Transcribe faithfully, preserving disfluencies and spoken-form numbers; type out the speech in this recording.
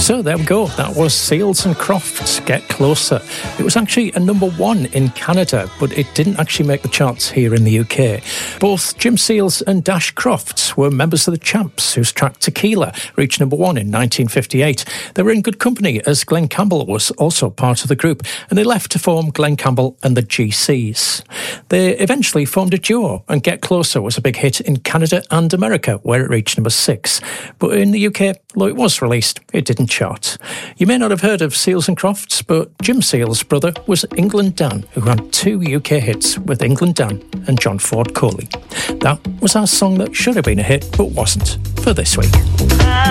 So there we go, that was Seals and Crofts, Get Closer. It was actually a number one in Canada, but it didn't actually make the charts here in the U K. Both Jim Seals and Dash Crofts were members of the Champs, whose track Tequila reached number one in nineteen fifty-eight. They were in good company as Glenn Campbell was also part of the group, and they left to form Glenn Campbell and the G Cs. They eventually formed a duo, and Get Closer was a big hit in Canada and America, where it reached number six. But in the U K, though it was released, it didn't chart. You may not have heard of Seals and Crofts, but Jim Seals' brother was England Dan, who had two U K hits with England Dan and John Ford Coley. That was our song that should have been a hit, but wasn't, for this week.